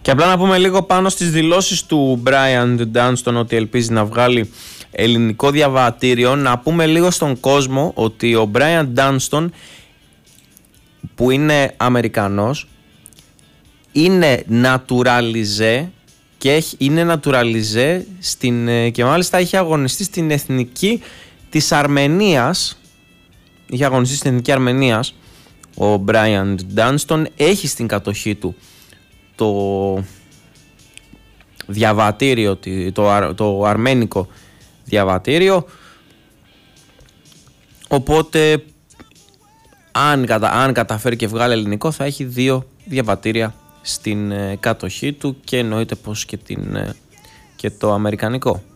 Και απλά να πούμε λίγο πάνω στις δηλώσεις του Brian Dunston ότι ελπίζει να βγάλει ελληνικό διαβατήριο. Να πούμε λίγο στον κόσμο ότι ο Brian Dunston, που είναι Αμερικανός, είναι naturalisé και μάλιστα έχει αγωνιστεί στην εθνική της Αρμενίας. Είχε αγωνιστεί στην εθνική Αρμενίας ο Brian Dunston. Έχει στην κατοχή του το διαβατήριο, το αρμένικο διαβατήριο, οπότε αν καταφέρει και βγάλει ελληνικό θα έχει 2 διαβατήρια στην κατοχή του και εννοείται πως και το αμερικανικό.